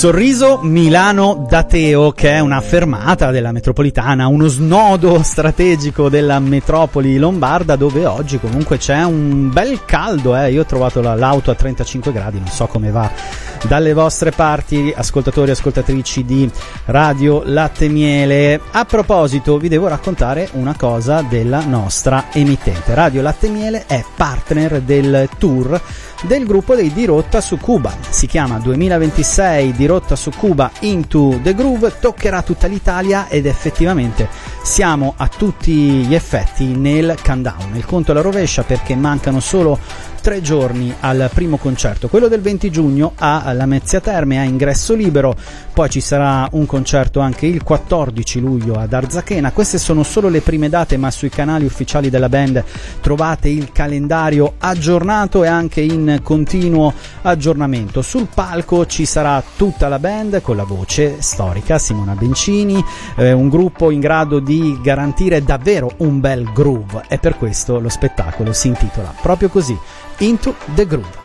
Sorriso Milano Dateo, che è una fermata della metropolitana, uno snodo strategico della metropoli lombarda, dove oggi comunque c'è un bel caldo, Io ho trovato l'auto a 35 gradi, non so come va dalle vostre parti, ascoltatori e ascoltatrici di Radio Latte Miele. A proposito, vi devo raccontare una cosa della nostra emittente. Radio Latte Miele è partner del tour del gruppo dei Dirotta su Cuba. Si chiama 2026 Dirotta su Cuba Into the Groove, toccherà tutta l'Italia ed effettivamente siamo a tutti gli effetti nel countdown. Il conto alla rovescia, perché mancano solo 3 giorni al primo concerto, quello del 20 giugno a Lamezia Terme, a ingresso libero. Poi ci sarà un concerto anche il 14 luglio ad Arzachena. Queste sono solo le prime date, ma sui canali ufficiali della band trovate il calendario aggiornato e anche in continuo aggiornamento. Sul palco ci sarà tutta la band con la voce storica Simona Bencini, un gruppo in grado di garantire davvero un bel groove, e per questo lo spettacolo si intitola proprio così, Into the Groove.